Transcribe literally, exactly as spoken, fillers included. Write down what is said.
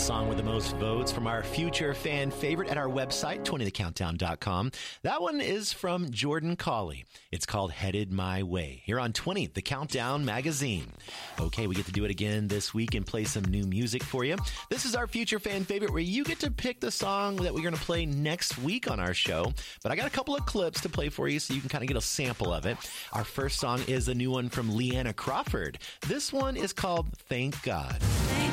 song with the most votes from our future fan favorite at our website, twenty the countdown dot com. That one is from Jordan Cawley. It's called Headed My Way, here on twenty, The Countdown magazine. Okay, we get to do it again this week and play some new music for you. This is our future fan favorite where you get to pick the song that we're going to play next week on our show. But I got a couple of clips to play for you so you can kind of get a sample of it. Our first song is a new one from Leanna Crawford. This one is called Thank God. Thank